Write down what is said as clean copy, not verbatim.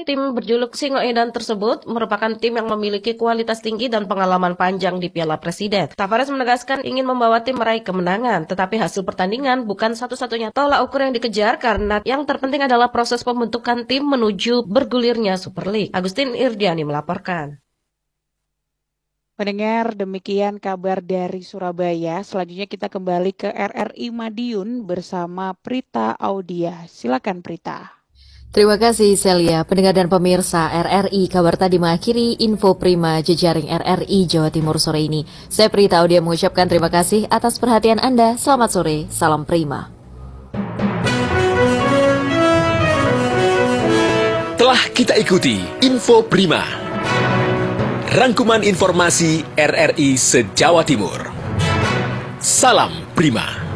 tim berjuluk Singo Edan tersebut merupakan tim yang memiliki kualitas tinggi dan pengalaman panjang di Piala Presiden. Tavares menegaskan ingin membawa tim meraih kemenangan, tetapi hasil pertandingan bukan satu-satunya tolak ukur yang dikejar karena yang terpenting adalah proses pembentukan tim menuju bergulirnya Super League. Agustin Irdiani melaporkan. Pendengar, demikian kabar dari Surabaya. Selanjutnya kita kembali ke RRI Madiun bersama Prita Audia. Silakan Prita. Terima kasih Celia. Pendengar dan pemirsa RRI, kabar tadi mengakhiri info prima jejaring RRI Jawa Timur sore ini. Saya Prita Audia mengucapkan terima kasih atas perhatian Anda. Selamat sore, salam prima. Telah kita ikuti info prima, rangkuman informasi RRI se-Jawa Timur. Salam prima.